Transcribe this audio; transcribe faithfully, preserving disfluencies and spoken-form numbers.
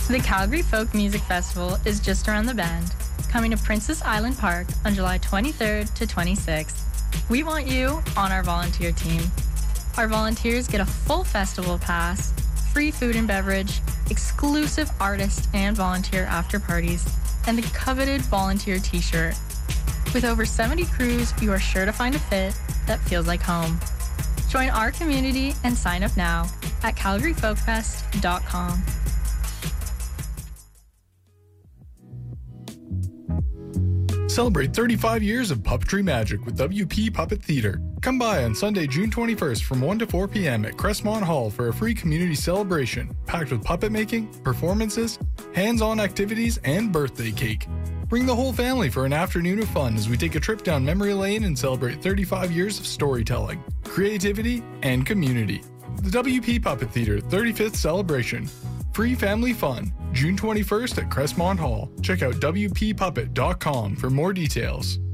The Calgary Folk Music Festival is just around the bend, coming to Princess Island Park on July twenty-third to twenty-sixth. We want you on our volunteer team. Our volunteers get a full festival pass, free food and beverage, exclusive artist and volunteer after parties, and the coveted volunteer t-shirt. With over seventy crews, you are sure to find a fit that feels like home. Join our community and sign up now at calgary folk fest dot com. Celebrate thirty-five years of puppetry magic with W P Puppet Theater. Come by on Sunday, June twenty-first from one to four p.m. at Crestmont Hall for a free community celebration packed with puppet making, performances, hands-on activities, and birthday cake. Bring the whole family for an afternoon of fun as we take a trip down memory lane and celebrate thirty-five years of storytelling, creativity, and community. The W P Puppet Theater thirty-fifth celebration. Free family fun, June twenty-first at Crestmont Hall. Check out W P puppet dot com for more details.